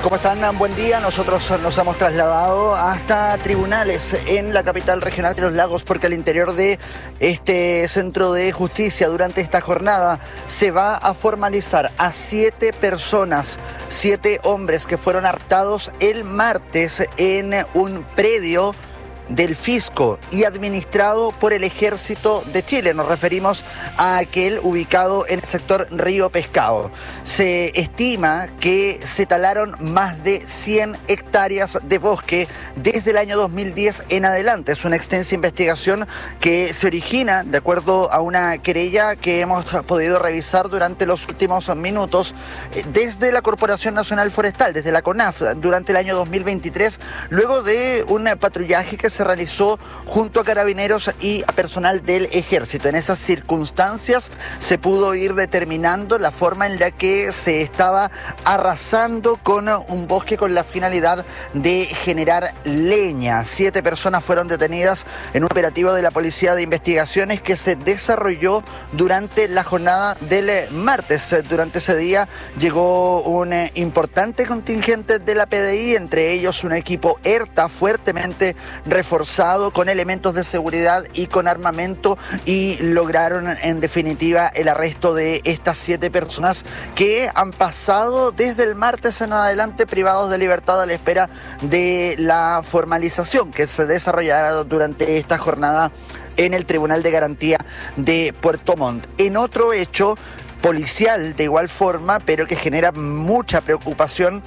¿Cómo están? Buen día. Nosotros nos hemos trasladado hasta tribunales en la capital regional de Los Lagos porque al interior de este centro de justicia durante esta jornada se va a formalizar a 7 personas, 7 hombres que fueron arrestados el martes en un predio del fisco y administrado por el Ejército de Chile. Nos referimos a aquel ubicado en el sector Río Pescado. Se estima que se talaron más de 100 hectáreas de bosque desde el año 2010 en adelante. Es una extensa investigación que se origina de acuerdo a una querella que hemos podido revisar durante los últimos minutos desde la Corporación Nacional Forestal, desde la CONAF, durante el año 2023, luego de un patrullaje que se realizó junto a carabineros y a personal del ejército. En esas circunstancias se pudo ir determinando la forma en la que se estaba arrasando con un bosque con la finalidad de generar leña. 7 personas fueron detenidas en un operativo de la Policía de Investigaciones que se desarrolló durante la jornada del martes. Durante ese día llegó un importante contingente de la PDI, entre ellos un equipo ERTA fuertemente reforzado con elementos de seguridad y con armamento, y lograron en definitiva el arresto de estas 7 personas que han pasado desde el martes en adelante privados de libertad a la espera de la formalización que se desarrollará durante esta jornada en el Tribunal de Garantía de Puerto Montt. En otro hecho policial de igual forma, pero que genera mucha preocupación,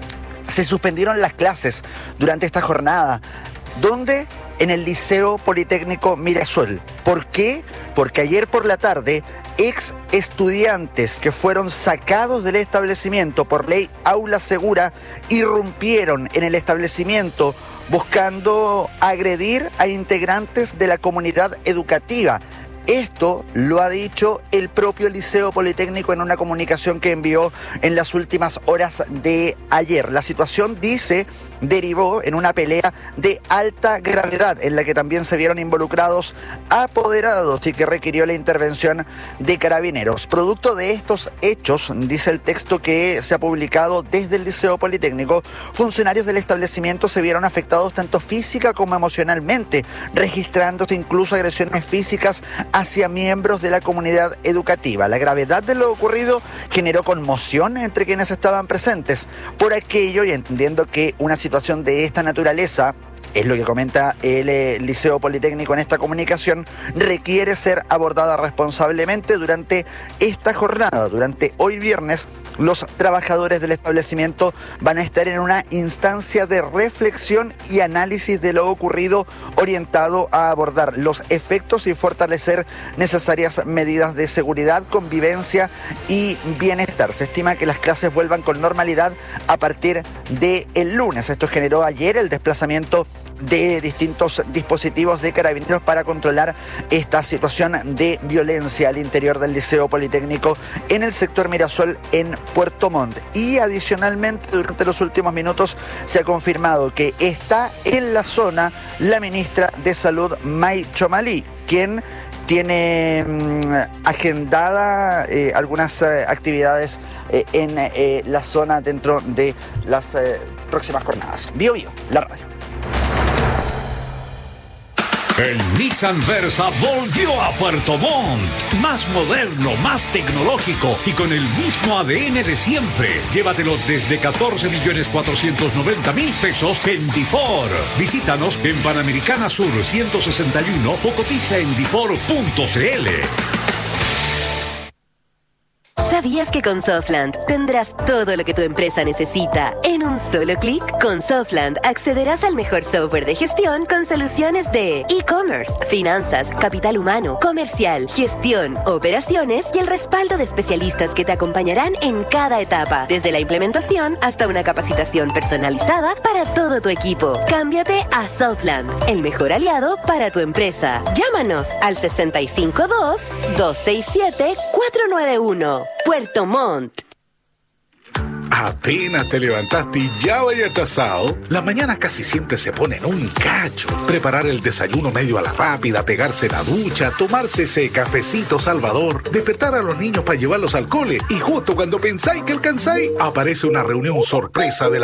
se suspendieron las clases durante esta jornada. ¿Dónde? En el Liceo Politécnico Mirasol. ¿Por qué? Porque ayer por la tarde, ex estudiantes que fueron sacados del establecimiento por ley Aula Segura irrumpieron en el establecimiento buscando agredir a integrantes de la comunidad educativa. Esto lo ha dicho el propio Liceo Politécnico en una comunicación que envió en las últimas horas de ayer. La situación, dice, derivó en una pelea de alta gravedad en la que también se vieron involucrados apoderados y que requirió la intervención de carabineros. Producto de estos hechos, dice el texto que se ha publicado desde el Liceo Politécnico, funcionarios del establecimiento se vieron afectados tanto física como emocionalmente, registrándose incluso agresiones físicas hacia miembros de la comunidad educativa. La gravedad de lo ocurrido generó conmoción entre quienes estaban presentes. Por aquello, y entendiendo que una situación de esta naturaleza, es lo que comenta el Liceo Politécnico en esta comunicación, requiere ser abordada responsablemente durante esta jornada. Durante hoy viernes, los trabajadores del establecimiento van a estar en una instancia de reflexión y análisis de lo ocurrido, orientado a abordar los efectos y fortalecer necesarias medidas de seguridad, convivencia y bienestar. Se estima que las clases vuelvan con normalidad a partir del lunes. Esto generó ayer el desplazamiento de distintos dispositivos de carabineros para controlar esta situación de violencia al interior del Liceo Politécnico en el sector Mirasol en Puerto Montt. Y adicionalmente, durante los últimos minutos se ha confirmado que está en la zona la ministra de Salud, May Chomalí, quien tiene agendada algunas actividades en la zona dentro de las próximas jornadas. Bio, la radio. El Nissan Versa volvió a Puerto Montt. Más moderno, más tecnológico y con el mismo ADN de siempre. Llévatelo desde 14.490.000 pesos en Difor. Visítanos en Panamericana Sur 161 o cotiza en difor.cl. ¿Sabías que con Softland tendrás todo lo que tu empresa necesita en un solo clic? Con Softland accederás al mejor software de gestión con soluciones de e-commerce, finanzas, capital humano, comercial, gestión, operaciones y el respaldo de especialistas que te acompañarán en cada etapa, desde la implementación hasta una capacitación personalizada para todo tu equipo. Cámbiate a Softland, el mejor aliado para tu empresa. Llámanos al 652-267-491. Puerto Montt. Apenas te levantaste y ya vaya atrasado. Las mañanas casi siempre se ponen un cacho. Preparar el desayuno medio a la rápida, pegarse la ducha, tomarse ese cafecito salvador, despertar a los niños para llevarlos al cole y justo cuando pensáis que alcanzáis, aparece una reunión sorpresa de la